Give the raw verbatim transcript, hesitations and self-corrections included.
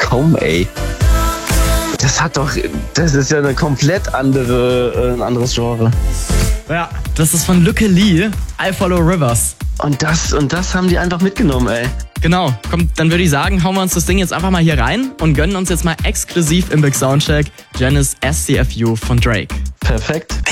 Komm, ey. Das hat doch, das ist ja eine komplett andere, ein anderes Genre. Ja, das ist von Lücke Lee, I Follow Rivers. Und das, und das haben die einfach mitgenommen, ey. Genau, komm, dann würde ich sagen, hauen wir uns das Ding jetzt einfach mal hier rein und gönnen uns jetzt mal exklusiv im Big Soundcheck Janice S C F U von Drake. Perfekt.